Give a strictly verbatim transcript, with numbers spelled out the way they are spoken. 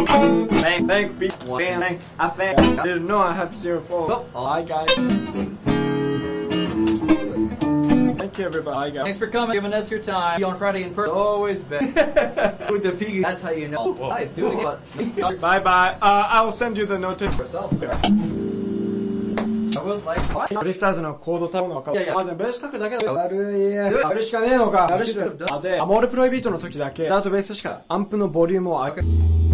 Thank, thank people. Thank, I think I didn't know I had to zero four. Oh, hi guys. Thank you everybody. Guys. Thanks for coming, giving us your time. On Friday in person, always been with the piggy. That's how you know. Whoa. Nice, do it again. Bye bye. Uh, I'll send you the notice. Yourself. I would like what? ドリフターズのコードタウンの分かる。 いやいやあ、でもベース書くだけだよ。あるいや。あれしかねえのか。あれしか。で、アモールプロイビートの時だけ、ダートベースしかアンプのボリュームを上げ